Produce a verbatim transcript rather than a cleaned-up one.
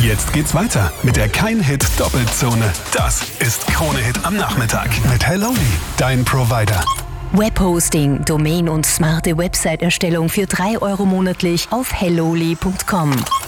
Jetzt geht's weiter mit der Kein-Hit-Doppelzone. Das ist Krone-Hit am Nachmittag mit Helloli, dein Provider. Webhosting, Domain und smarte Website-Erstellung für drei Euro monatlich auf helloli punkt com.